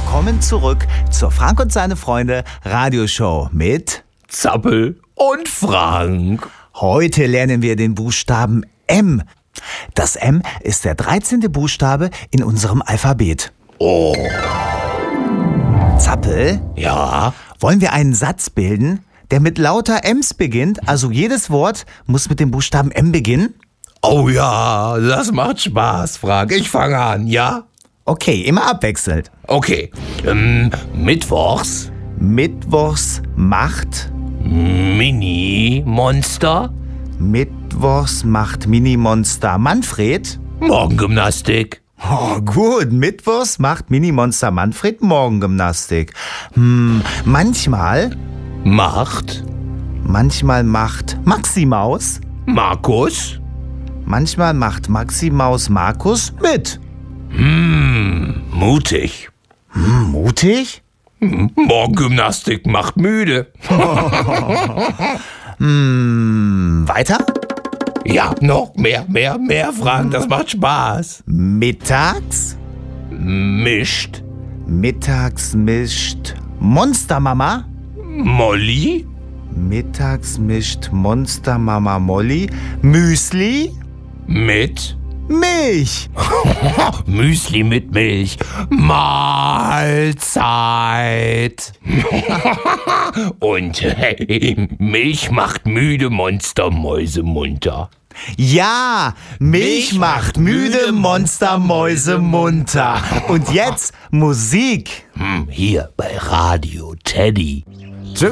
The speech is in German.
Willkommen zurück zur Frank und seine Freunde Radioshow mit Zappel und Frank. Heute lernen wir den Buchstaben M. Das M ist der 13. Buchstabe in unserem Alphabet. Oh. Zappel, Ja? wollen wir einen Satz bilden, der mit lauter M's beginnt? Also jedes Wort muss mit dem Buchstaben M beginnen? Oh ja, das macht Spaß, Frank. Ich fange an, ja? Okay, immer abwechselnd. Okay. Mittwochs. Mittwochs macht. Mini-Monster. Mittwochs macht Mini-Monster Manfred. Morgengymnastik. Oh, gut. Mittwochs macht Mini-Monster Manfred Morgengymnastik. Manchmal Macht. macht Maxi-Maus. Markus. Manchmal macht Maxi-Maus Markus mit. Mutig. Mutig? Morgengymnastik macht müde. Weiter? Ja, noch mehr, Frank. Das macht Spaß. Mittags? Mischt. Mittags mischt Monstermama. Molly. Mittags mischt Monstermama Molly Müsli. Mit. Milch. Müsli mit Milch. Mahlzeit. Und Milch macht müde Monstermäuse munter. Ja, Milch macht müde Monstermäuse munter. Und jetzt Musik. Hier bei Radio Teddy.